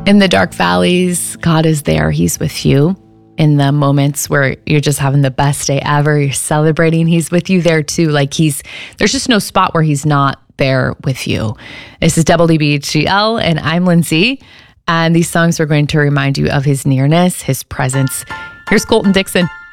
In the dark valleys, God is there. He's with you. In the moments where you're just having the best day ever, you're celebrating, He's with you there too. There's just no spot where He's not there with you. This is WBHGL, and I'm Lindsay. And these songs are going to remind you of His nearness, His presence. Here's Colton Dixon.